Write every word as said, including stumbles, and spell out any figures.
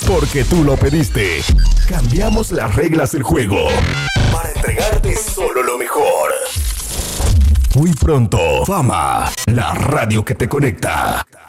Porque tú lo pediste. Cambiamos las reglas del juego para entregarte solo lo mejor. Muy pronto, Fama, la radio que te conecta.